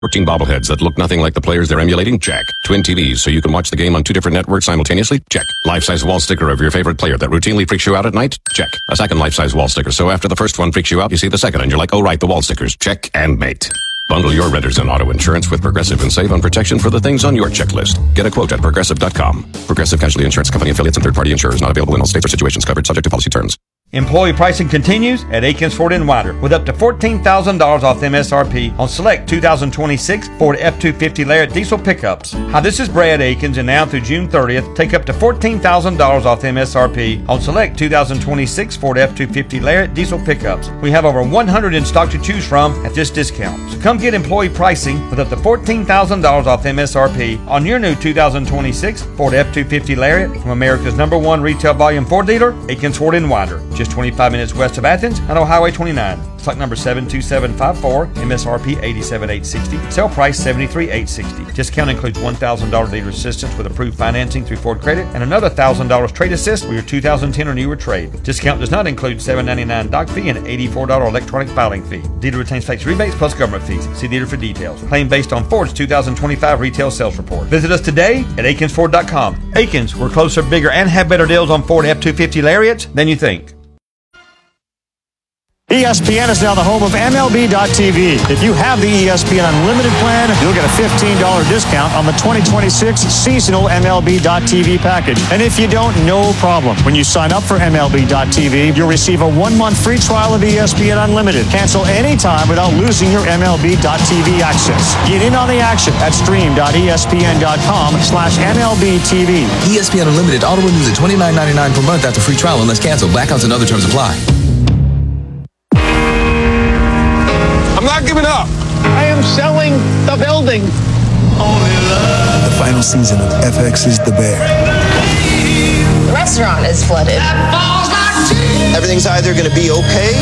14 bobbleheads that look nothing like the players they're emulating? Check. Twin TVs so you can watch the game on 2 different networks simultaneously? Check. Life-size wall sticker of your favorite player that routinely freaks you out at night? Check. A second life-size wall sticker so after the first one freaks you out, you see the second and you're like, oh right, the wall stickers. Check and mate. Bundle your renters and auto insurance with Progressive and save on protection for the things on your checklist. Get a quote at Progressive.com. Progressive Casualty Insurance Company affiliates and third-party insurers not available in all states or situations covered subject to policy terms. Employee pricing continues at Akins Ford & Winder with up to $14,000 off MSRP on select 2026 Ford F-250 Lariat diesel pickups. Hi, this is Brad Akins, and now through June 30th, take up to $14,000 off MSRP on select 2026 Ford F-250 Lariat diesel pickups. We have over 100 in stock to choose from at this discount. So come get employee pricing with up to $14,000 off MSRP on your new 2026 Ford F-250 Lariat from America's #1 retail volume Ford dealer, Akins Ford & Winder. Just 25 minutes west of Athens and on Highway 29. Stock number 72754, MSRP $87,860, sale price $73,860. Discount includes $1,000 dealer assistance with approved financing through Ford Credit and another $1,000 trade assist for your 2010 or newer trade. Discount does not include $7.99 doc fee and $84 electronic filing fee. Dealer retains tax rebates plus government fees. See dealer for details. Claim based on Ford's 2025 retail sales report. Visit us today at AkinsFord.com. Akins, we're closer, bigger, and have better deals on Ford F-250 Lariats than you think. ESPN is now the home of MLB.tv. If you have the ESPN Unlimited plan, you'll get a $15 discount on the 2026 seasonal MLB.tv package. And if you don't, no problem. When you sign up for MLB.tv, you'll receive a 1-month free trial of ESPN Unlimited. Cancel anytime without losing your MLB.tv access. Get in on the action at stream.espn.com/MLBTV. ESPN Unlimited auto renews at $29.99 per month after free trial unless canceled. Blackouts and other terms apply. I'm not giving up. I am selling the building. The final season of FX is The Bear. The restaurant is flooded. Everything's either going to be okay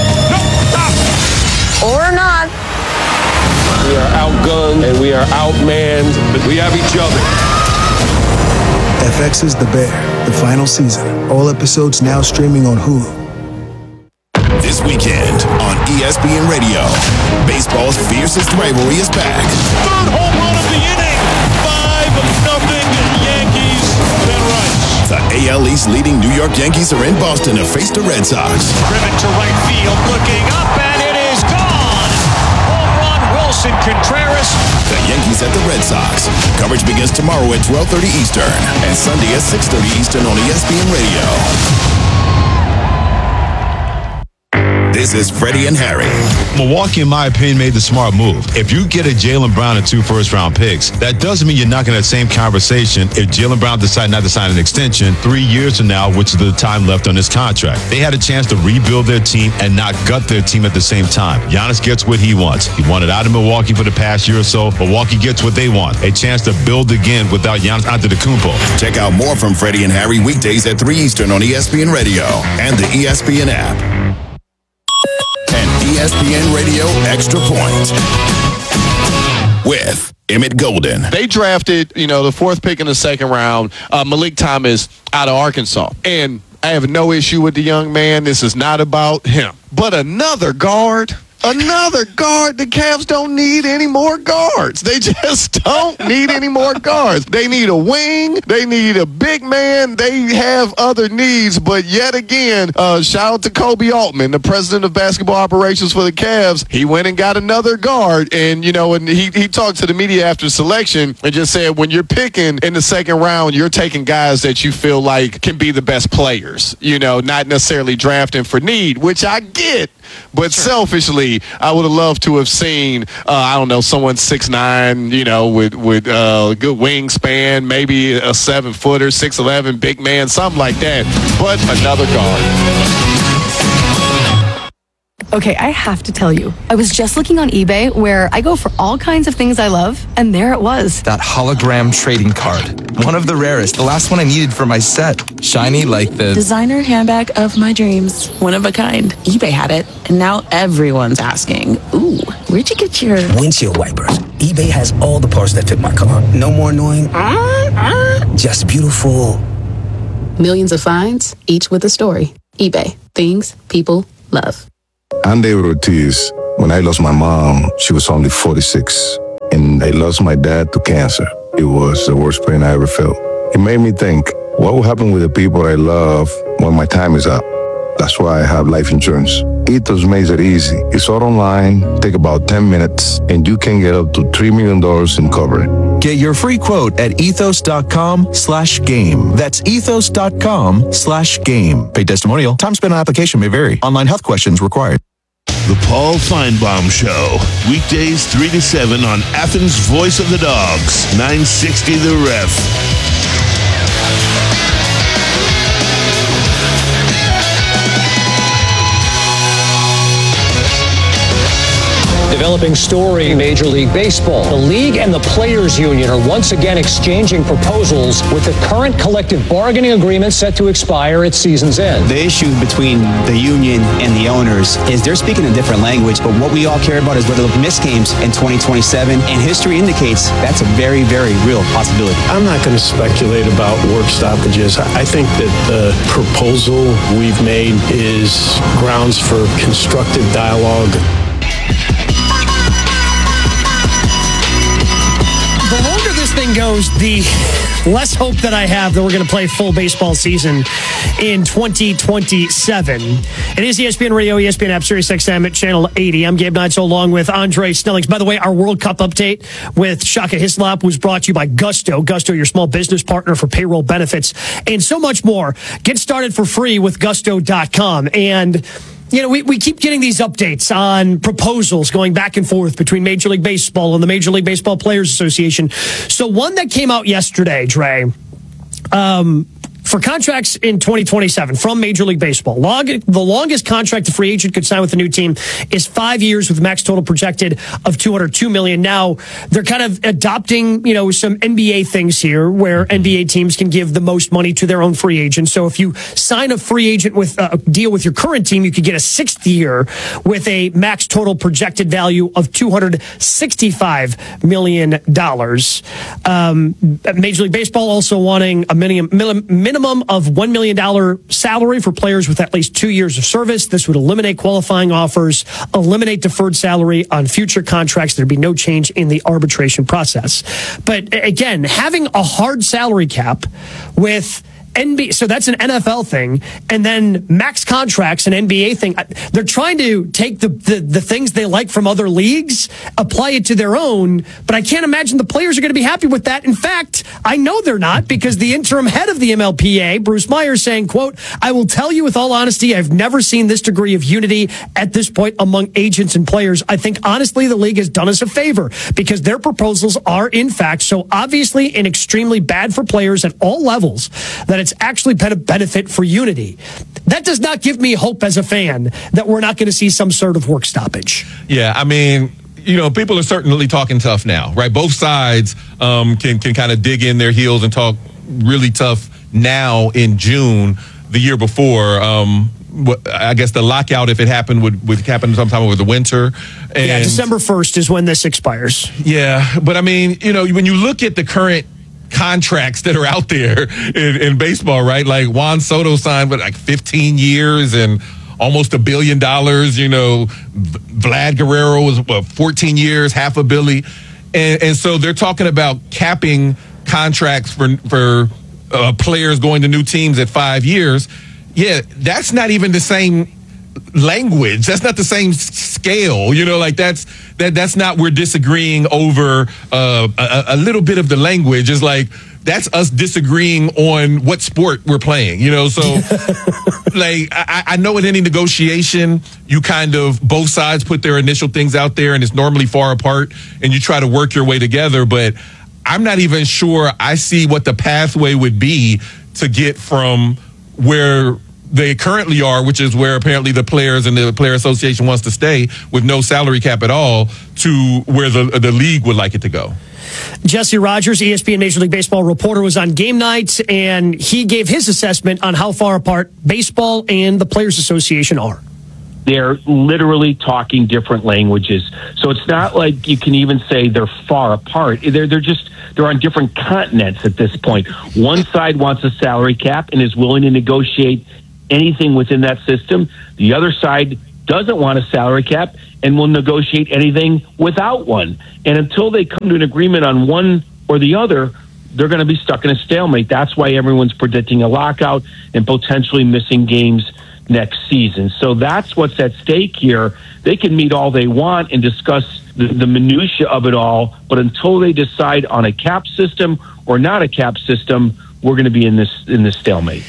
or not. We are outgunned and we are outmanned, but we have each other. FX is The Bear, the final season. All episodes now streaming on Hulu. This weekend on ESPN Radio, baseball's fiercest rivalry is back. Third home run of the inning. 5-0 Yankees. Ben Rice. The AL East leading New York Yankees are in Boston to face the Red Sox. Driven to right field, looking up, and it is gone. Home run, Wilson Contreras. The Yankees at the Red Sox. Coverage begins tomorrow at 12:30 Eastern and Sunday at 6:30 Eastern on ESPN Radio. This is Freddie and Harry. Milwaukee, in my opinion, made the smart move. If you get a Jaylen Brown and 2 first-round picks, that doesn't mean you're not going to have the same conversation if Jaylen Brown decides not to sign an extension 3 years from now, which is the time left on his contract. They had a chance to rebuild their team and not gut their team at the same time. Giannis gets what he wants. He wanted out of Milwaukee for the past year or so. Milwaukee gets what they want, a chance to build again without Giannis Antetokounmpo. Check out more from Freddie and Harry weekdays at 3 Eastern on ESPN Radio and the ESPN app. ESPN Radio Extra Point with Emmett Golden. They drafted, the 4th pick in the 2nd round, Malik Thomas out of Arkansas. And I have no issue with the young man. This is not about him. But another guard. The Cavs don't need any more guards. They just don't need any more guards. They need a wing. They need a big man. They have other needs. But yet again, shout out to Kobe Altman, the president of basketball operations for the Cavs. He went and got another guard. And, and he talked to the media after selection and just said, when you're picking in the 2nd round, you're taking guys that you feel like can be the best players, not necessarily drafting for need, which I get. But selfishly, I would have loved to have seen, someone 6'9", with good wingspan, maybe a 7-footer, 6'11", big man, something like that. But another guard. Okay, I have to tell you, I was just looking on eBay where I go for all kinds of things I love, and there it was. That hologram trading card. One of the rarest. The last one I needed for my set. Shiny like the designer handbag of my dreams. One of a kind. eBay had it, and now everyone's asking, ooh, where'd you get your windshield wipers? eBay has all the parts that fit my car. No more annoying. Just beautiful. Millions of finds, each with a story. eBay. Things people love. I'm David Ortiz. When I lost my mom, she was only 46. and I lost my dad to cancer. It was the worst pain I ever felt. It made me think, what will happen with the people I love when my time is up? That's why I have life insurance. Ethos makes it easy. It's all online, take about 10 minutes, and you can get up to $3 million in coverage. Get your free quote at ethos.com/game. That's ethos.com/game. Paid testimonial. Time spent on application may vary. Online health questions required. The Paul Feinbaum Show. Weekdays 3 to 7 on Athens' Voice of the Dogs. 960 The Ref. Developing story in Major League Baseball. The league and the players union are once again exchanging proposals with the current collective bargaining agreement set to expire at season's end. The issue between the union and the owners is they're speaking a different language, but what we all care about is whether they'll miss games in 2027, and history indicates that's a very, very real possibility. I'm not going to speculate about work stoppages. I think that the proposal we've made is grounds for constructive dialogue. The longer this thing goes, the less hope that I have that we're going to play full baseball season in 2027. It is ESPN Radio, ESPN app, Sirius XM at Channel 80. I'm Gabe Neitzel along with Andre Snellings. By the way, our World Cup update with Shaka Hislop was brought to you by Gusto. Gusto, your small business partner for payroll benefits and so much more. Get started for free with Gusto.com. And you know, we keep getting these updates on proposals going back and forth between Major League Baseball and the Major League Baseball Players Association. So one that came out yesterday, Dre, for contracts in 2027 from Major League Baseball. The longest contract a free agent could sign with a new team is 5 years with max total projected of $202 million. Now, they're kind of adopting, you know, some NBA things here where NBA teams can give the most money to their own free agents. So if you sign a free agent with a deal with your current team, you could get a 6th year with a max total projected value of $265 million. Major League Baseball also wanting a minimum of $1 million salary for players with at least 2 years of service. This would eliminate qualifying offers, eliminate deferred salary on future contracts. There'd be no change in the arbitration process. But again, having a hard salary cap with NBA, so that's an NFL thing, and then max contracts, an NBA thing. They're trying to take the things they like from other leagues, apply it to their own, but I can't imagine the players are going to be happy with that. In fact, I know they're not, because the interim head of the MLPA, Bruce Myers, saying, quote, "I will tell you with all honesty, I've never seen this degree of unity at this point among agents and players. I think, honestly, the league has done us a favor because their proposals are, in fact, so obviously and extremely bad for players at all levels that it's actually been a benefit for unity." That does not give me hope as a fan that we're not going to see some sort of work stoppage. Yeah, I mean, you know, people are certainly talking tough now, right? Both sides can kind of dig in their heels and talk really tough now in June. The year before, I guess the lockout, if it happened, would happen sometime over the winter. And yeah, December 1st is when this expires. Yeah, but I mean, you know, when you look at the current contracts that are out there in baseball, right? Like Juan Soto signed with like 15 years and almost $1 billion. You know, Vlad Guerrero was 14 years, $500 million. And so they're talking about capping contracts for players going to new teams at 5 years. Yeah, that's not even the same language. That's not the same scale. You know, like that's not, we're disagreeing over a little bit of the language. Is like, that's us disagreeing on what sport we're playing, you know? So like, I know in any negotiation, you kind of, both sides put their initial things out there and it's normally far apart and you try to work your way together, but I'm not even sure I see what the pathway would be to get from where they currently are, which is where apparently the players and the Player Association wants to stay with no salary cap at all, to where the league would like it to go. Jesse Rogers, ESPN Major League Baseball reporter, was on game night, and he gave his assessment on how far apart baseball and the Players Association are. They're literally talking different languages. So it's not like you can even say they're far apart. They're on different continents at this point. One side wants a salary cap and is willing to negotiate anything within that system. The other side doesn't want a salary cap and will negotiate anything without one. And until they come to an agreement on one or the other, they're going to be stuck in a stalemate. That's why everyone's predicting a lockout and potentially missing games next season. So that's what's at stake here. They can meet all they want and discuss the minutia of it all, but until they decide on a cap system or not a cap system, we're going to be in this stalemate.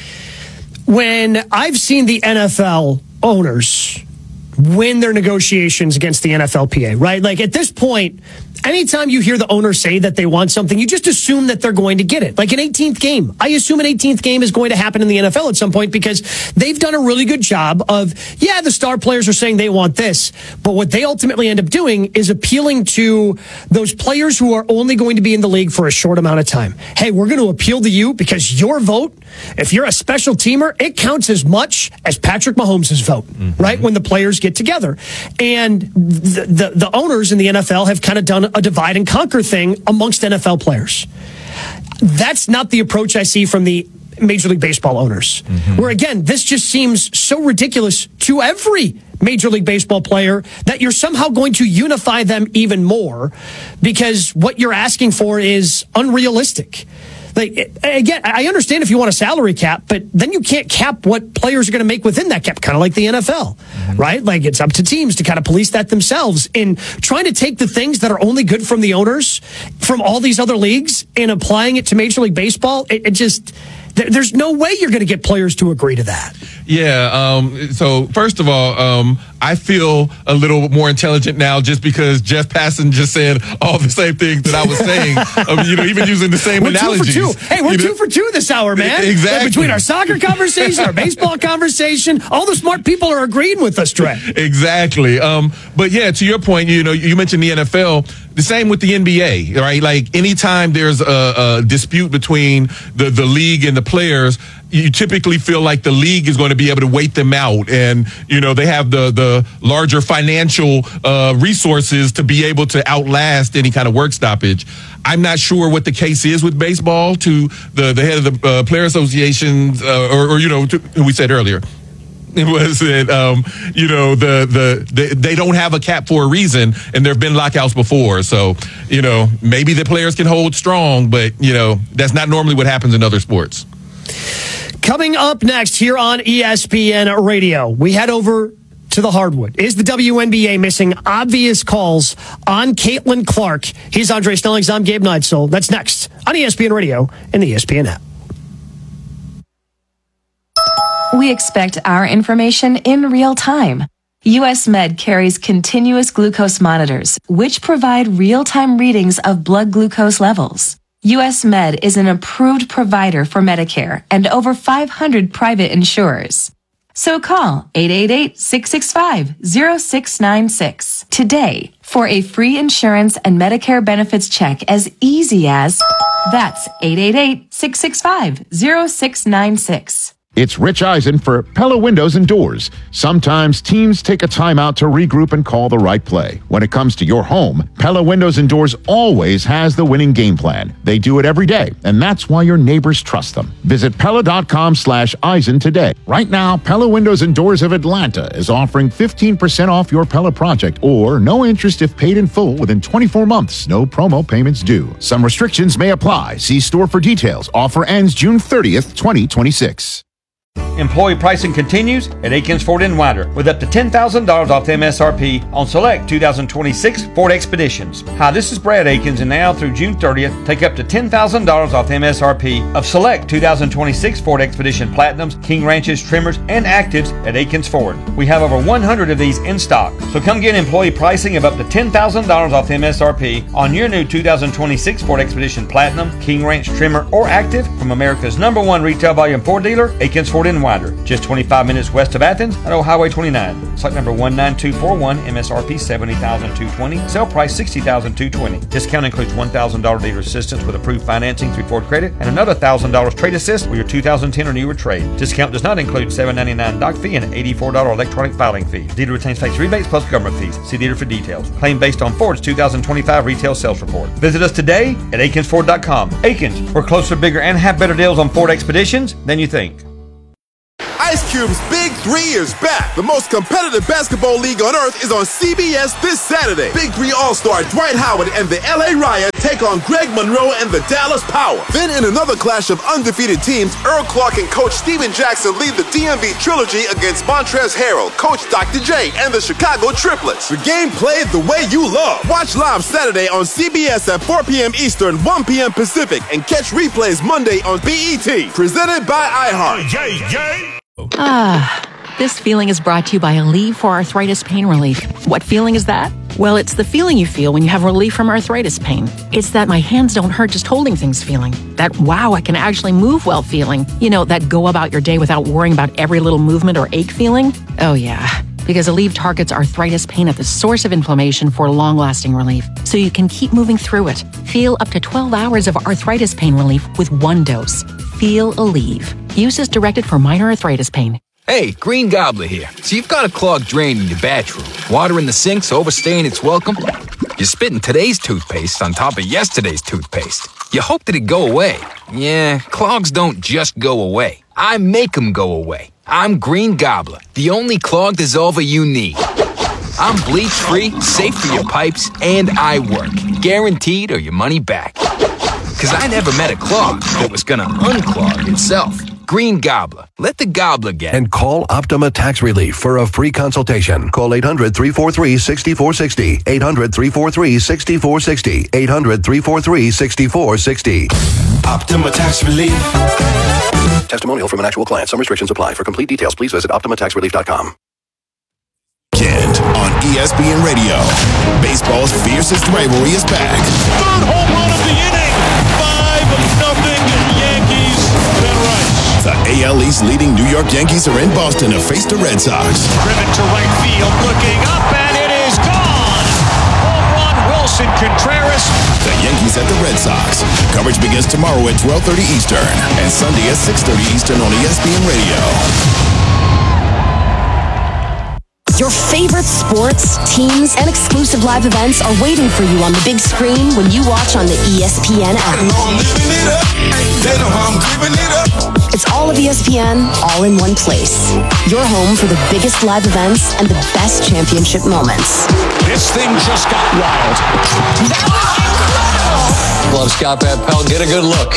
When I've seen the NFL owners win their negotiations against the NFLPA, right? Like at this point, anytime you hear the owner say that they want something, you just assume that they're going to get it. Like an 18th game. I assume an 18th game is going to happen in the NFL at some point because they've done a really good job of, the star players are saying they want this, but what they ultimately end up doing is appealing to those players who are only going to be in the league for a short amount of time. Hey, we're going to appeal to you because your vote, if you're a special teamer, it counts as much as Patrick Mahomes' vote, right? When the players get together. And the owners in the NFL have kind of done a divide and conquer thing amongst NFL players. That's not the approach I see from the Major League Baseball owners. Where again, this just seems so ridiculous to every Major League Baseball player that you're somehow going to unify them even more because what you're asking for is unrealistic. Like, again, I understand if you want a salary cap, but then you can't cap what players are going to make within that cap, kind of like the NFL, right? Like, it's up to teams to kind of police that themselves. In trying to take the things that are only good from the owners from all these other leagues and applying it to Major League Baseball, it just... There's no way you're going to get players to agree to that. Yeah. So first of all, I feel a little more intelligent now just because Jeff Passan just said all the same things that I was saying. Even using the same analogies. 2 for 2. Hey, we're 2 for 2 this hour, man. Exactly. Like between our soccer conversation, our baseball conversation, all the smart people are agreeing with us, Trey. Exactly. But yeah, to your point, you mentioned the NFL. The same with the NBA, right? Like anytime there's a dispute between the league and the players, you typically feel like the league is going to be able to wait them out. And, they have the larger financial resources to be able to outlast any kind of work stoppage. I'm not sure what the case is with baseball to the head of the player associations or who we said earlier. It was that, they don't have a cap for a reason, and there have been lockouts before. So, maybe the players can hold strong, but, that's not normally what happens in other sports. Coming up next here on ESPN Radio, we head over to the hardwood. Is the WNBA missing obvious calls on Caitlin Clark? He's Andre Snellings. I'm Gabe Neitzel. That's next on ESPN Radio and the ESPN app. We expect our information in real time. US Med carries continuous glucose monitors, which provide real-time readings of blood glucose levels. US Med is an approved provider for Medicare and over 500 private insurers. So call 888-665-0696 today for a free insurance and Medicare benefits check as easy as... That's 888-665-0696. It's Rich Eisen for Pella Windows and Doors. Sometimes teams take a time out to regroup and call the right play. When it comes to your home, Pella Windows and Doors always has the winning game plan. They do it every day, and that's why your neighbors trust them. Visit Pella.com/Eisen today. Right now, Pella Windows and Doors of Atlanta is offering 15% off your Pella project or no interest if paid in full within 24 months. No promo payments due. Some restrictions may apply. See store for details. Offer ends June 30th, 2026. Employee pricing continues at Akins Ford in Winder with up to $10,000 off the MSRP on select 2026 Ford Expeditions. Hi, this is Brad Akins, and now through June 30th, take up to $10,000 off the MSRP of select 2026 Ford Expedition Platinums, King Ranches, Trimmers, and Actives at Akins Ford. We have over 100 of these in stock, so come get employee pricing of up to $10,000 off the MSRP on your new 2026 Ford Expedition Platinum, King Ranch, Trimmer, or Active from America's #1 retail volume Ford dealer, Akins Ford in Winder, just 25 minutes west of Athens on Old Highway 29. Site number 19241, MSRP $70,220, sale price $60,220. Discount includes $1,000 dealer assistance with approved financing through Ford Credit and another $1,000 trade assist with your 2010 or newer trade. Discount does not include $7.99 doc fee and $84 electronic filing fee. Dealer retains face rebates plus government fees. See dealer for details. Claim based on Ford's 2025 retail sales report. Visit us today at AkinsFord.com. Akins, we're closer, bigger, and have better deals on Ford Expeditions than you think. Ice Cube's Big 3 is back. The most competitive basketball league on earth is on CBS this Saturday. Big 3 All-Star Dwight Howard and the LA Riot take on Greg Monroe and the Dallas Power. Then in another clash of undefeated teams, Earl Clark and Coach Steven Jackson lead the DMV Trilogy against Montrezl Harrell, Coach Dr. J, and the Chicago Triplets. The game played the way you love. Watch live Saturday on CBS at 4 p.m. Eastern, 1 p.m. Pacific, and catch replays Monday on BET. Presented by iHeart. This feeling is brought to you by Aleve for Arthritis Pain Relief. What feeling is that? Well, it's the feeling you feel when you have relief from arthritis pain. It's that my hands don't hurt just holding things feeling. That wow, I can actually move well feeling. You know, that go about your day without worrying about every little movement or ache feeling. Oh yeah, because Aleve targets arthritis pain at the source of inflammation for long-lasting relief, so you can keep moving through it. Feel up to 12 hours of arthritis pain relief with one dose. Feel Aleve. Use as directed for minor arthritis pain. Hey, Green Gobbler here. So you've got a clogged drain in your bathroom. Water in the sink's overstaying its welcome. You're spitting today's toothpaste on top of yesterday's toothpaste. You hope that it go away. Yeah, clogs don't just go away. I make them go away. I'm Green Gobbler, the only clog dissolver you need. I'm bleach-free, safe for your pipes, and I work. Guaranteed or your money back. Because I never met a clog that was gonna unclog itself. Green Gobbler. Let the gobbler get it. And call Optima Tax Relief for a free consultation. Call 800-343-6460. 800-343-6460. 800-343-6460. Optima Tax Relief. Testimonial from an actual client. Some restrictions apply. For complete details, please visit OptimaTaxRelief.com. On ESPN Radio. Baseball's fiercest rivalry is back. Third home run of the inning. 5-0 Yankees. Ben Rice. The AL East leading New York Yankees are in Boston to face the Red Sox. Driven to right field, looking up, and it is gone. Home run, Wilson Contreras. The Yankees at the Red Sox. Coverage begins tomorrow at 12:30 Eastern and Sunday at 6:30 Eastern on ESPN Radio. Your favorite sports, teams, and exclusive live events are waiting for you on the big screen when you watch on the ESPN app. It's all of ESPN, all in one place. Your home for the biggest live events and the best championship moments. This thing just got wild. Love Scott Van Pelt. Get a good look.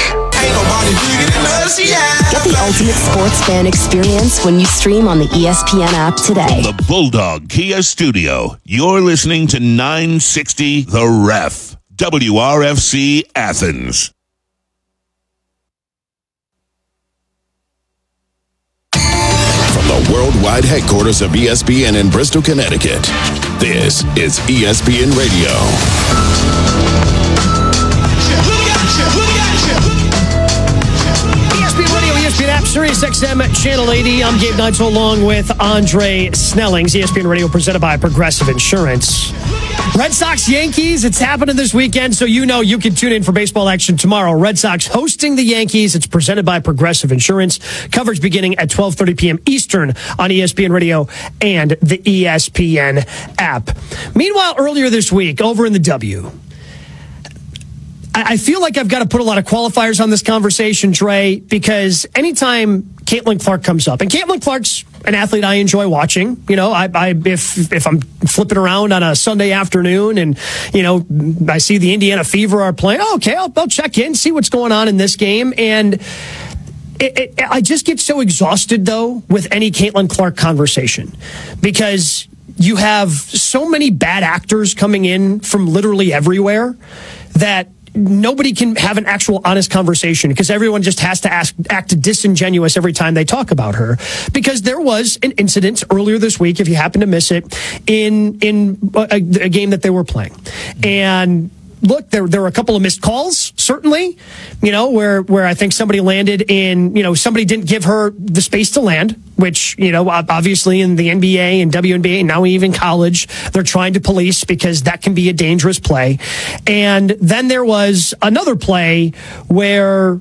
Get the ultimate sports fan experience when you stream on the ESPN app today. From the Bulldog Kia Studio, you're listening to 960 The Ref, WRFC Athens. From the worldwide headquarters of ESPN in Bristol, Connecticut, this is ESPN Radio. ESPN app, Sirius XM, Channel 80. I'm Gabe Neitzel along with Andre Snellings. ESPN Radio presented by Progressive Insurance. Red Sox Yankees, it's happening this weekend, so you know you can tune in for baseball action tomorrow. Red Sox hosting the Yankees. It's presented by Progressive Insurance. Coverage beginning at 12:30 p.m. Eastern on ESPN Radio and the ESPN app. Meanwhile, earlier this week, over in the W, I feel like I've got to put a lot of qualifiers on this conversation, Trey, because anytime Caitlin Clark comes up, and Caitlin Clark's an athlete I enjoy watching. You know, if I'm flipping around on a Sunday afternoon and, you know, I see the Indiana Fever are playing, okay, I'll check in, see what's going on in this game. And I just get so exhausted, though, with any Caitlin Clark conversation because you have so many bad actors coming in from literally everywhere that nobody can have an actual honest conversation because everyone just has to act disingenuous every time they talk about her. Because there was an incident earlier this week, if you happen to miss it, in a game that they were playing. And look, there were a couple of missed calls, certainly, you know, where I think somebody landed in, you know, somebody didn't give her the space to land, which, you know, obviously in the NBA and WNBA and now even college, they're trying to police because that can be a dangerous play. And then there was another play where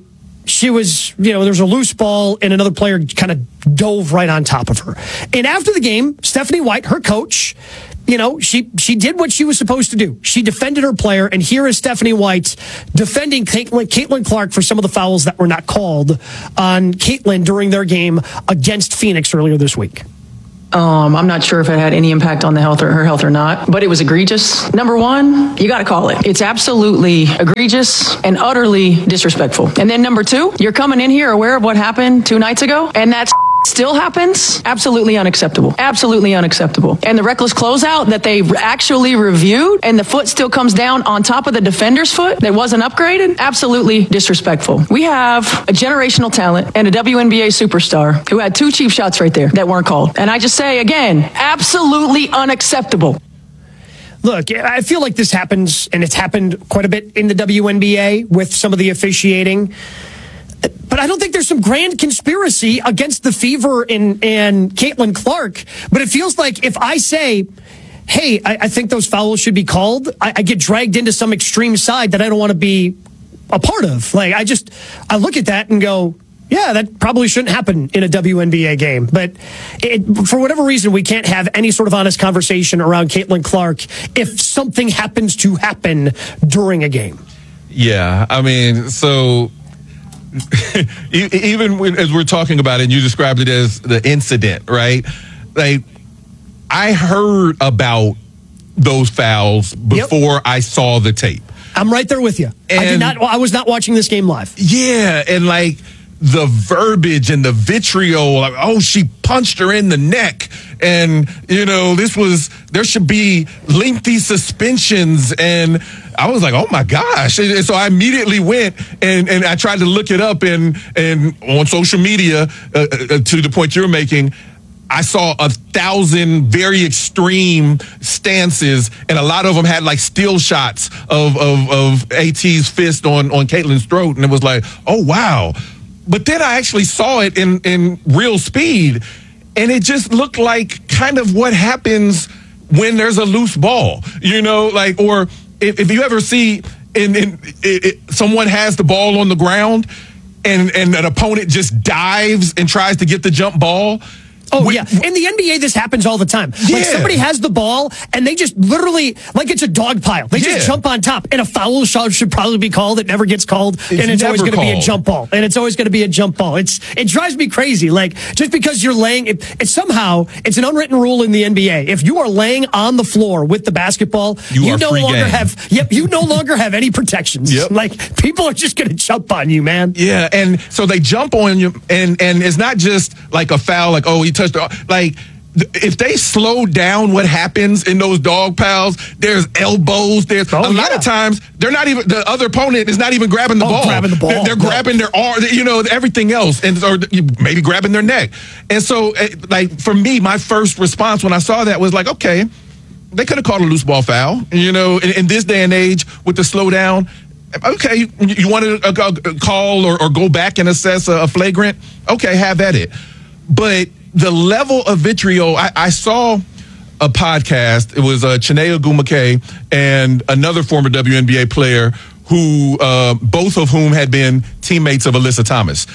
she was, there's a loose ball and another player kind of dove right on top of her. And after the game, Stephanie White, her coach, she did what she was supposed to do. She defended her player, and here is Stephanie White defending Caitlin Clark for some of the fouls that were not called on Caitlin during their game against Phoenix earlier this week. I'm not sure if it had any impact on her health or not, but it was egregious. Number one, you got to call it. It's absolutely egregious and utterly disrespectful. And then number two, you're coming in here aware of what happened 2 nights ago, and that's still happens. Absolutely unacceptable. Absolutely unacceptable. And the reckless closeout that they actually reviewed, and the foot still comes down on top of the defender's foot that wasn't upgraded. Absolutely disrespectful. We have a generational talent and a WNBA superstar who had 2 cheap shots right there that weren't called. And I just say again, absolutely unacceptable. Look, I feel like this happens, and it's happened quite a bit in the WNBA with some of the officiating. But I don't think there's some grand conspiracy against the Fever and Caitlin Clark. But it feels like if I say, hey, I think those fouls should be called, I get dragged into some extreme side that I don't want to be a part of. Like, I look at that and go, yeah, that probably shouldn't happen in a WNBA game. But for whatever reason, we can't have any sort of honest conversation around Caitlin Clark if something happens to happen during a game. Yeah, I mean, so even as we're talking about it, and you described it as the incident, right? Like, I heard about those fouls before I saw the tape. I'm right there with you. I was not watching this game live. Yeah, and like the verbiage and the vitriol, like, oh, she punched her in the neck, and there should be lengthy suspensions, and I was like, oh my gosh. And so I immediately went and I tried to look it up, and on social media, to the point you're making, I saw 1,000 very extreme stances, and a lot of them had like still shots of AT's fist on Caitlin's throat, and it was like, oh wow. But then I actually saw it in real speed, and it just looked like kind of what happens when there's a loose ball, or if you ever see someone has the ball on the ground and an opponent just dives and tries to get the jump ball. Oh, yeah. In the NBA, this happens all the time. Yeah. Like, somebody has the ball, and they just literally, like it's a dog pile. They just jump on top. And a foul shot should probably be called. It never gets called. And it's always going to be a jump ball. It drives me crazy. Like, just because you're laying, it's an unwritten rule in the NBA. If you are laying on the floor with the basketball, you no longer have any protections. Yep. Like, people are just going to jump on you, man. Yeah, and so they jump on you, and it's not just like a foul, like, oh, he touched the, like, if they slow down what happens in those dog piles, there's elbows. There's a lot of times they're not even, the other opponent is not even grabbing the ball. They're grabbing their arm, everything else, or maybe grabbing their neck. And so, like, for me, my first response when I saw that was like, okay, they could have called a loose ball foul. In this day and age with the slowdown. Okay, you want to call or go back and assess a flagrant? Okay, have at it. But the level of vitriol, I saw a podcast. It was Chiney Ogwumike and another former WNBA player who both of whom had been teammates of Alyssa Thomas.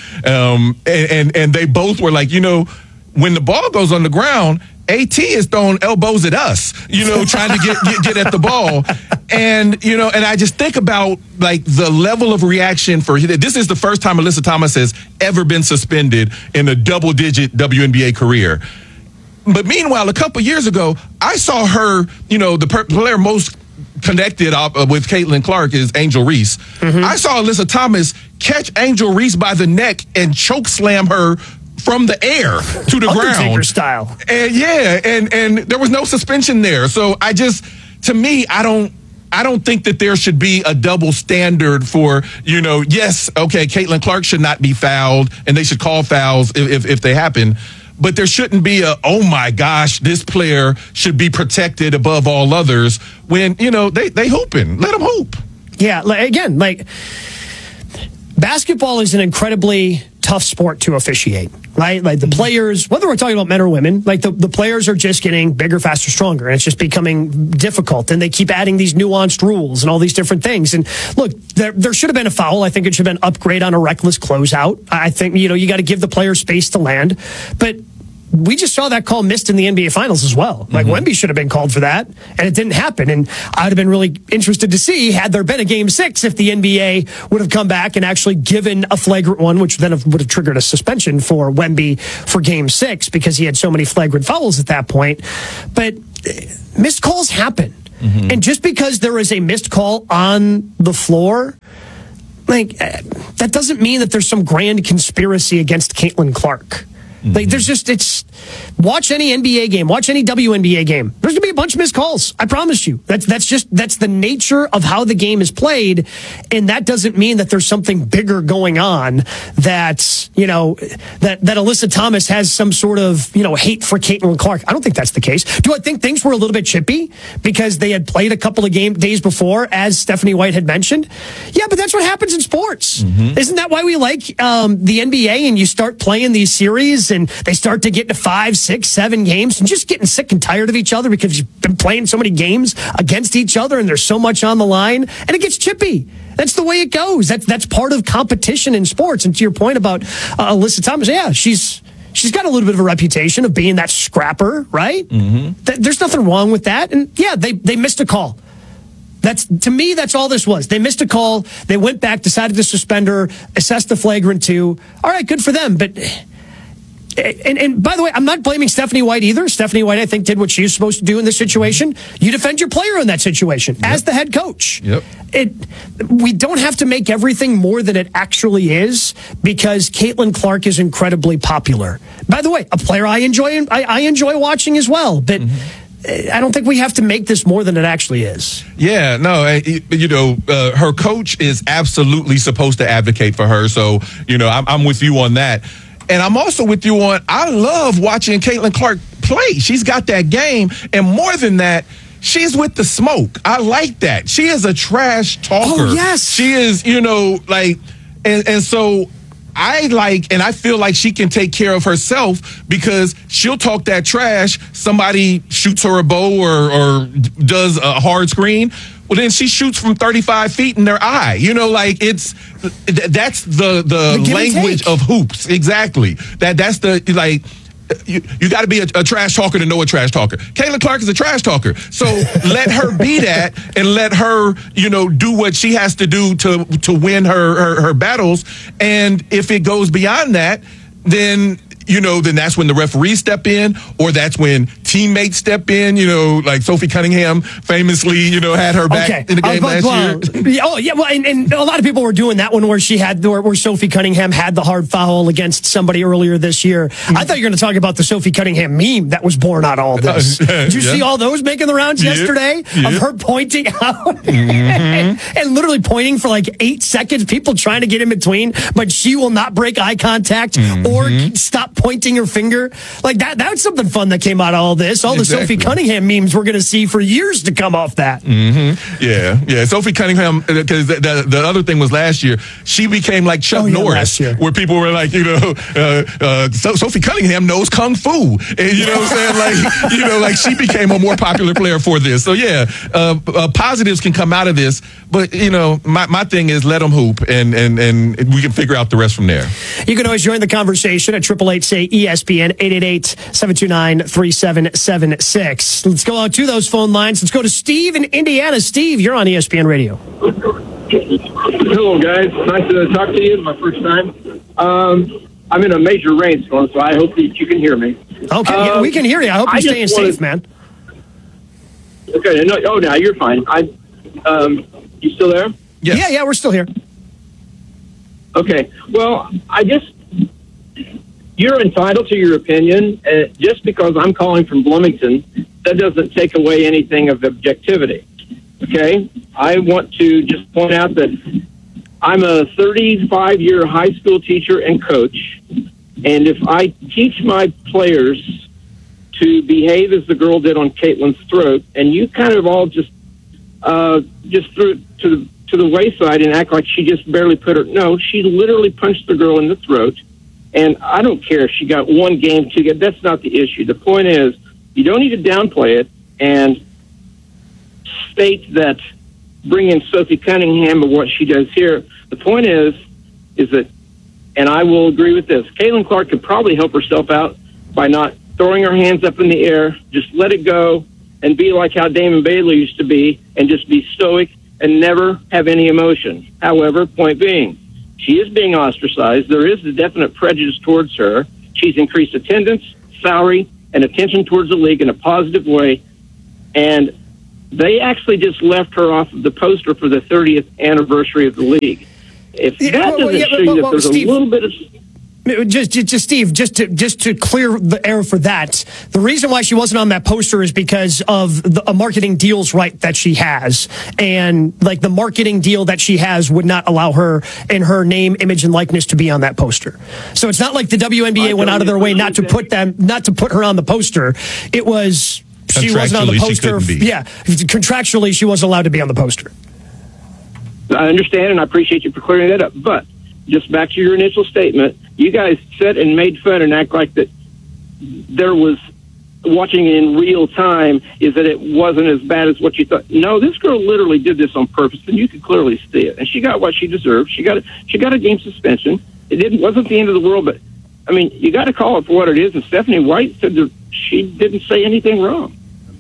And they both were like, when the ball goes on the ground, AT is throwing elbows at us, trying to get at the ball. And, and I just think about like the level of reaction this is the first time Alyssa Thomas has ever been suspended in a double-digit WNBA career. But meanwhile, a couple years ago, I saw her, the player most connected with Caitlin Clark is Angel Reese. Mm-hmm. I saw Alyssa Thomas catch Angel Reese by the neck and choke slam her from the air to the Undertaker ground style. And and there was no suspension there. So to me, I don't think that there should be a double standard for, yes, okay, Caitlin Clark should not be fouled and they should call fouls if they happen. But there shouldn't be oh my gosh, this player should be protected above all others when, they hooping. Let them hoop. Yeah, basketball is an incredibly tough sport to officiate, right? Like the players, whether we're talking about men or women, like the players are just getting bigger, faster, stronger. And it's just becoming difficult. And they keep adding these nuanced rules and all these different things. And look, there should have been a foul. I think it should have been upgrade on a reckless closeout. I think, you got to give the player space to land. But we just saw that call missed in the NBA Finals as well. Like Wemby should have been called for that, and it didn't happen. And I'd have been really interested to see, had there been a Game 6, if the NBA would have come back and actually given a flagrant one, which then would have triggered a suspension for Wemby for Game 6 because he had so many flagrant fouls at that point. But missed calls happen. And just because there is a missed call on the floor, like that doesn't mean that there's some grand conspiracy against Caitlin Clark. Like it's watch any NBA game, watch any WNBA game. There's gonna be a bunch of missed calls. I promise you. That's the nature of how the game is played, and that doesn't mean that there's something bigger going on that that Alyssa Thomas has some sort of hate for Caitlin Clark. I don't think that's the case. Do I think things were a little bit chippy because they had played a couple of days before, as Stephanie White had mentioned? Yeah, but that's what happens in sports. Isn't that why we like the NBA and you start playing these series and they start to get to 5, 6, 7 games and just getting sick and tired of each other because you've been playing so many games against each other and there's so much on the line and it gets chippy. That's the way it goes. That's part of competition in sports. And to your point about Alyssa Thomas, yeah, she's got a little bit of a reputation of being that scrapper, right? There's nothing wrong with that. And yeah, they missed a call. To me, that's all this was. They missed a call. They went back, decided to suspend her, assessed the flagrant 2. All right, good for them. But and by the way, I'm not blaming Stephanie White either. Stephanie White, I think, did what she was supposed to do in this situation. You defend your player in that situation as the head coach. We don't have to make everything more than it actually is because Caitlin Clark is incredibly popular. By the way, a player I enjoy watching as well, but I don't think we have to make this more than it actually is. Yeah, no, her coach is absolutely supposed to advocate for her. So, I'm with you on that. And I'm also with you on, I love watching Caitlin Clark play. She's got that game. And more than that, she's with the smoke. I like that. She is a trash talker. Oh, yes. She is, and so I feel like she can take care of herself because she'll talk that trash. Somebody shoots her a bow or does a hard screen. Well, then she shoots from 35 feet in their eye. That's the language of hoops. Exactly. That's the you got to be a trash talker to know a trash talker. Caitlin Clark is a trash talker. So let her be that and let her, do what she has to do to win her battles. And if it goes beyond that, then that's when the referees step in, or that's when teammates step in, like Sophie Cunningham famously, had her back in the game last year. Oh, yeah, well, and a lot of people were doing that one where where Sophie Cunningham had the hard foul against somebody earlier this year. I thought you were going to talk about the Sophie Cunningham meme that was born out of all this. Did you see all those making the rounds yesterday of her pointing out and literally pointing for like 8 seconds, people trying to get in between, but she will not break eye contact or stop pointing her finger. Like that's something fun that came out of all this. All the Sophie Cunningham memes we're going to see for years to come off that. Yeah. Sophie Cunningham, because the other thing was last year, she became like Chuck Norris, where people were like, Sophie Cunningham knows Kung Fu. And you know what I'm saying? Like she became a more popular player for this. So yeah, positives can come out of this. But, my thing is let them hoop and we can figure out the rest from there. You can always join the conversation at 888-SAY-ESPN, 888-729-3776. Let's go out to those phone lines. Let's go to Steve in Indiana. Steve, you're on ESPN Radio. Hello, guys. Nice to talk to you. It's my first time. I'm in a major rainstorm, so I hope that you can hear me. Okay, we can hear you. I hope you're staying safe, man. Okay. Now you're fine. You still there? Yes. Yeah, we're still here. Okay. Well, you're entitled to your opinion. Just because I'm calling from Bloomington, that doesn't take away anything of objectivity. Okay? I want to just point out that I'm a 35-year high school teacher and coach, and if I teach my players to behave as the girl did on Caitlin's throat, and you kind of all just threw it to the wayside and act like she just barely put her. No, she literally punched the girl in the throat, And I don't care if she got 1 game, 2 games. That's not the issue. The point is, you don't need to downplay it and state that, bring in Sophie Cunningham of what she does here. The point is that, and I will agree with this, Caitlin Clark could probably help herself out by not throwing her hands up in the air, just let it go, and be like how Damon Bailey used to be, and just be stoic and never have any emotion. However, point being, she is being ostracized. There is a definite prejudice towards her. She's increased attendance, salary, and attention towards the league in a positive way. And they actually just left her off of the poster for the 30th anniversary of the league. If that doesn't show you that there's a little bit of... Steve, just to clear the air for that, the reason why she wasn't on that poster is because of a marketing deals right that she has, and like the marketing deal that she has would not allow her and her name, image, and likeness to be on that poster. So it's not like the WNBA went out of their way not to put her on the poster. It was she wasn't on the poster. Yeah, contractually she wasn't allowed to be on the poster. I understand, and I appreciate you for clearing that up, but just back to your initial statement, you guys said and made fun and act like that there was watching it in real time is that it wasn't as bad as what you thought. No, this girl literally did this on purpose, and you could clearly see it. And she got what she deserved. She got a game suspension. It wasn't the end of the world, but I mean, you got to call it for what it is. And Stephanie White said that she didn't say anything wrong.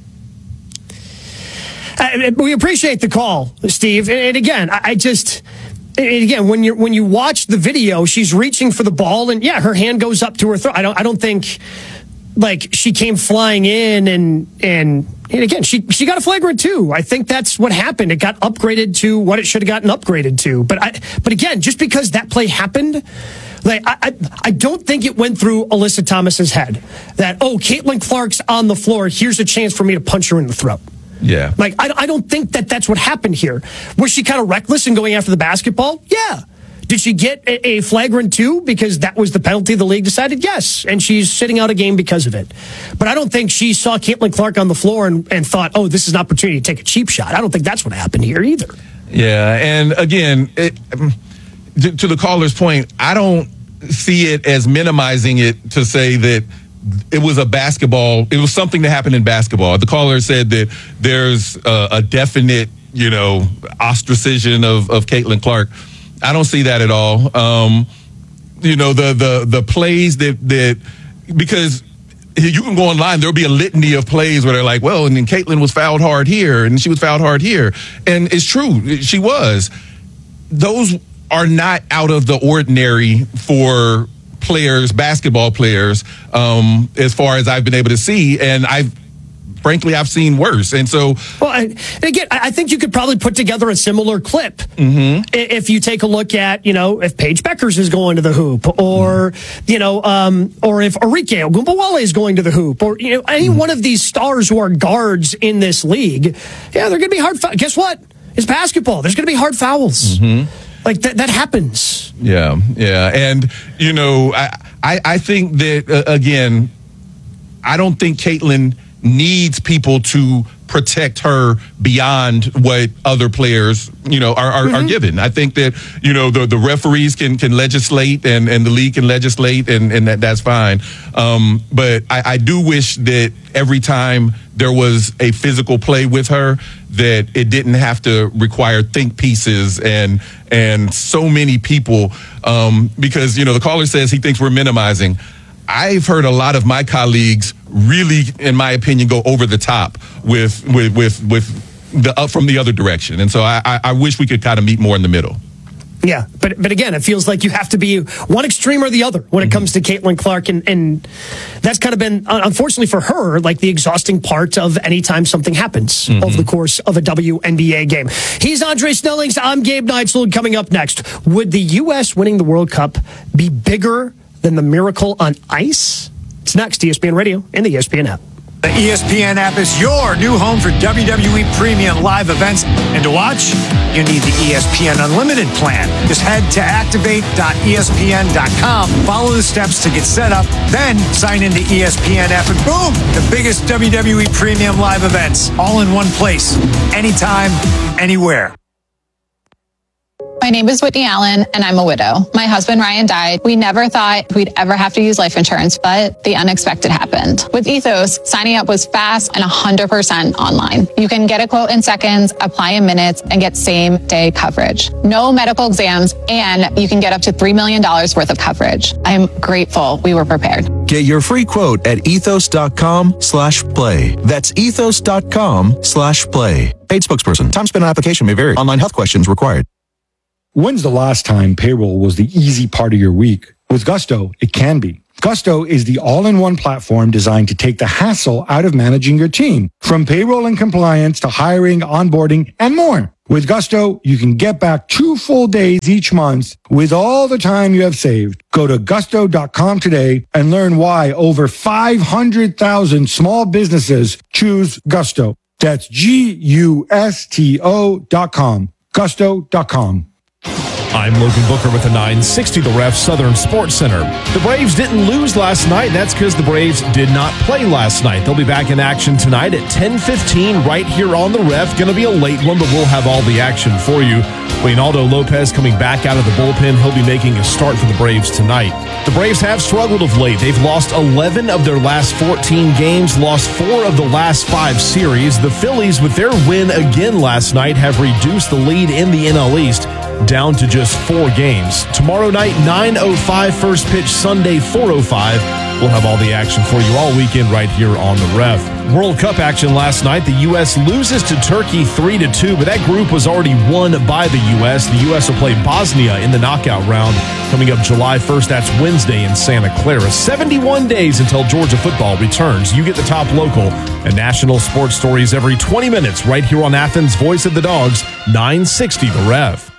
We appreciate the call, Steve. And again, when you watch the video, she's reaching for the ball, and yeah, her hand goes up to her throat. I don't think like she came flying in and again she got a flagrant 2. I think that's what happened. It got upgraded to what it should have gotten upgraded to. But again, just because that play happened, like I don't think it went through Alyssa Thomas's head that, oh, Caitlin Clark's on the floor, here's a chance for me to punch her in the throat. Yeah. Like, I don't think that's what happened here. Was she kind of reckless in going after the basketball? Yeah. Did she get a flagrant 2 because that was the penalty the league decided? Yes. And she's sitting out a game because of it. But I don't think she saw Caitlin Clark on the floor and thought, oh, this is an opportunity to take a cheap shot. I don't think that's what happened here either. Yeah. And again, to the caller's point, I don't see it as minimizing it to say that it was it was something that happened in basketball. The caller said that there's a definite, ostracism of Caitlin Clark. I don't see that at all. The plays that because you can go online, there'll be a litany of plays where they're like, well, and then Caitlin was fouled hard here, and she was fouled hard here. And it's true, she was. Those are not out of the ordinary for basketball players, as far as I've been able to see, and I've seen worse. And so, well, again, I think you could probably put together a similar clip if you take a look at, if Paige Beckers is going to the hoop, or or if Arike Ogunbowale is going to the hoop, or any one of these stars who are guards in this league. Yeah, they're going to be hard. Guess what? It's basketball. There's going to be hard fouls. Like that happens. Yeah. And, I think that, again, I don't think Caitlin needs people to protect her beyond what other players, are given. I think that, the referees can legislate and the league can legislate and that's fine. But I do wish that every time there was a physical play with her, that it didn't have to require think pieces and so many people, because, the caller says he thinks we're minimizing. I've heard a lot of my colleagues really, in my opinion, go over the top with from the other direction. And so I wish we could kind of meet more in the middle. Yeah, but again, it feels like you have to be one extreme or the other when it comes to Caitlin Clark, and that's kind of been, unfortunately for her, like the exhausting part of any time something happens over the course of a WNBA game. He's Andre Snellings. I'm Gabe Neitzel. Coming up next, would the U.S. winning the World Cup be bigger than the miracle on ice? It's next, ESPN Radio and the ESPN app. The ESPN app is your new home for WWE Premium live events. And to watch, you need the ESPN Unlimited plan. Just head to activate.espn.com, follow the steps to get set up, then sign into ESPN app, and boom, the biggest WWE Premium live events, all in one place, anytime, anywhere. My name is Whitney Allen, and I'm a widow. My husband, Ryan, died. We never thought we'd ever have to use life insurance, but the unexpected happened. With Ethos, signing up was fast and 100% online. You can get a quote in seconds, apply in minutes, and get same-day coverage. No medical exams, and you can get up to $3 million worth of coverage. I'm grateful we were prepared. Get your free quote at ethos.com/play. That's ethos.com/play. Paid spokesperson. Time spent on application may vary. Online health questions required. When's the last time payroll was the easy part of your week? With Gusto, it can be. Gusto is the all-in-one platform designed to take the hassle out of managing your team, from payroll and compliance to hiring, onboarding, and more. With Gusto, you can get back 2 full days each month with all the time you have saved. Go to gusto.com today and learn why over 500,000 small businesses choose Gusto. That's Gusto.com. Gusto.com. I'm Logan Booker with the 960 The Ref Southern Sports Center. The Braves didn't lose last night, and that's because the Braves did not play last night. They'll be back in action tonight at 10:15 right here on The Ref. Going to be a late one, but we'll have all the action for you. Reynaldo Lopez coming back out of the bullpen. He'll be making a start for the Braves tonight. The Braves have struggled of late. They've lost 11 of their last 14 games, lost 4 of the last 5 series. The Phillies, with their win again last night, have reduced the lead in the NL East down to just 4 games. Tomorrow night, 9:05 first pitch, Sunday, 4:05. We'll have all the action for you all weekend right here on The Ref. World Cup action last night. The U.S. loses to Turkey 3-2, but that group was already won by the U.S. The U.S. will play Bosnia in the knockout round coming up July 1st. That's Wednesday in Santa Clara. 71 days until Georgia football returns. You get the top local and national sports stories every 20 minutes right here on Athens' Voice of the Dogs, 960 The Ref.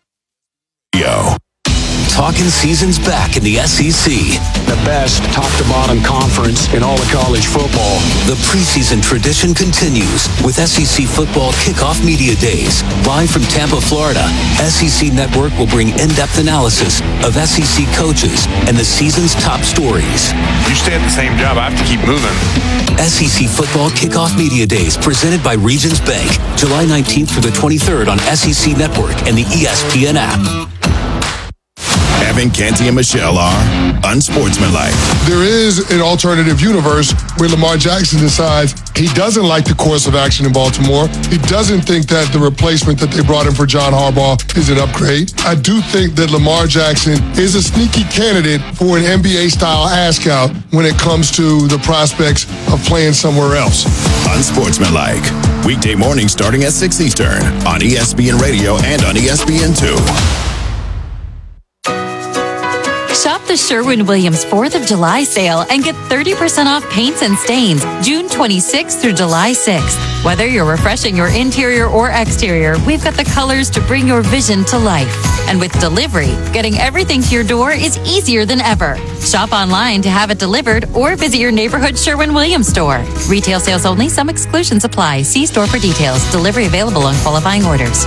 Talking seasons back in the SEC. The best top-to-bottom conference in all of college football. The preseason tradition continues with SEC Football Kickoff Media Days. Live from Tampa, Florida, SEC Network will bring in-depth analysis of SEC coaches and the season's top stories. You stay at the same job, I have to keep moving. SEC Football Kickoff Media Days presented by Regions Bank. July 19th through the 23rd on SEC Network and the ESPN app. Evan, Canty, and Michelle are unsportsmanlike. There is an alternative universe where Lamar Jackson decides he doesn't like the course of action in Baltimore. He doesn't think that the replacement that they brought in for John Harbaugh is an upgrade. I do think that Lamar Jackson is a sneaky candidate for an NBA-style ask-out when it comes to the prospects of playing somewhere else. Unsportsmanlike. Weekday mornings starting at 6 Eastern on ESPN Radio and on ESPN2. Shop the Sherwin-Williams 4th of July sale and get 30% off paints and stains June 26th through July 6th. Whether you're refreshing your interior or exterior, we've got the colors to bring your vision to life. And with delivery, getting everything to your door is easier than ever. Shop online to have it delivered or visit your neighborhood Sherwin-Williams store. Retail sales only. Some exclusions apply. See store for details. Delivery available on qualifying orders.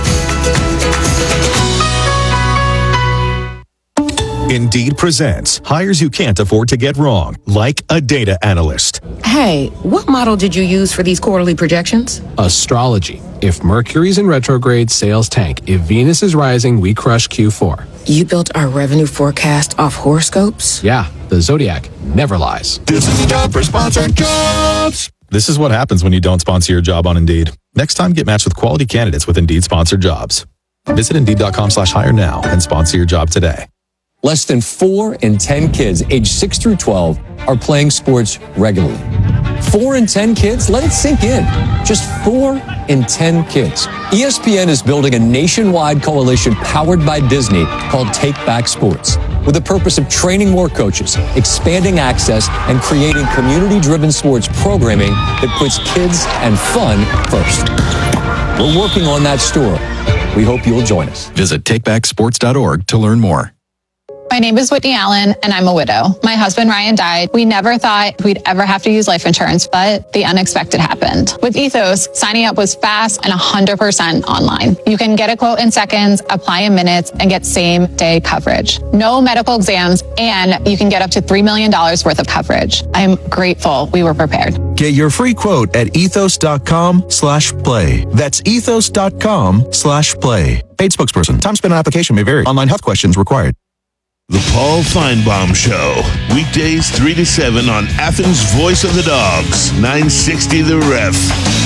Indeed presents hires you can't afford to get wrong, like a data analyst. Hey, what model did you use for these quarterly projections? Astrology. If Mercury's in retrograde, sales tank. If Venus is rising, we crush Q4. You built our revenue forecast off horoscopes? Yeah, the Zodiac never lies. This is the job for sponsored jobs. This is what happens when you don't sponsor your job on Indeed. Next time, get matched with quality candidates with Indeed sponsored jobs. Visit Indeed.com/hire now and sponsor your job today. Less than 4 in 10 kids aged 6 through 12 are playing sports regularly. 4 in 10 kids? Let it sink in. Just 4 in 10 kids. ESPN is building a nationwide coalition powered by Disney called Take Back Sports, with the purpose of training more coaches, expanding access, and creating community-driven sports programming that puts kids and fun first. We're working on that story. We hope you'll join us. Visit takebacksports.org to learn more. My name is Whitney Allen, and I'm a widow. My husband, Ryan, died. We never thought we'd ever have to use life insurance, but the unexpected happened. With Ethos, signing up was fast and 100% online. You can get a quote in seconds, apply in minutes, and get same-day coverage. No medical exams, and you can get up to $3 million worth of coverage. I'm grateful we were prepared. Get your free quote at ethos.com/play. That's ethos.com/play. Paid spokesperson. Time spent on application may vary. Online health questions required. The Paul Feinbaum Show. Weekdays 3 to 7 on Athens' Voice of the Dogs. 960 The Ref.